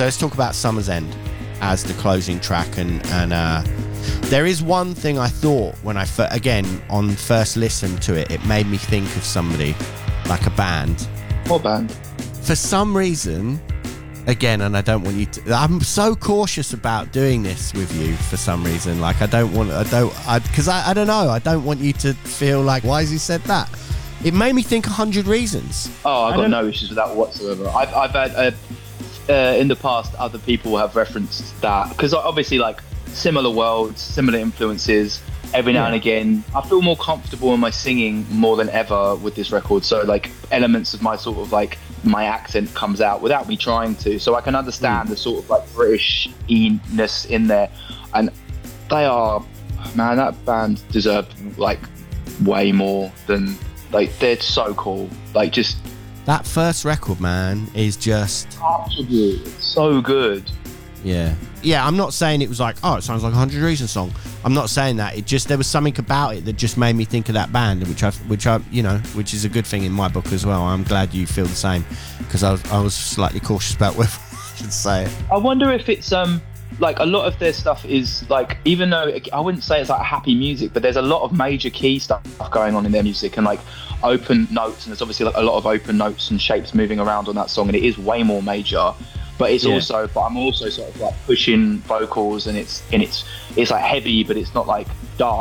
So let's talk about Summer's End as the closing track, and there is one thing I thought when I on first listen to it, it made me think of somebody, like a band. What band? For some reason, again, and I don't want you to, I'm so cautious about doing this with you for some reason. Like I don't know, I don't want you to feel like, why has he said that? It made me think 100 Reasons. Oh, I've got no issues with that whatsoever. I've had in the past, other people have referenced that, because obviously, like, similar worlds, similar influences. Every now and again, I feel more comfortable in my singing more than ever with this record. So, like, elements of my sort of, like, my accent comes out without me trying to. So I can understand the sort of, like, British-ness in there. And they are, man, that band deserved, like, way more than, like, they're so cool. Like, just... That first record, man, is just... Comfortable. It's so good. Yeah. Yeah, I'm not saying it was like, oh, it sounds like a 100 Reasons song. I'm not saying that. It just, there was something about it that just made me think of that band, which is a good thing in my book as well. I'm glad you feel the same, because I was slightly cautious about whether I should say it. I wonder if it's like a lot of their stuff is like, even though I wouldn't say it's like happy music, but there's a lot of major key stuff going on in their music, and like open notes, and there's obviously like a lot of open notes and shapes moving around on that song, and it is way more major. But it's also, but I'm also sort of like pushing vocals, and it's like heavy, but it's not like dark.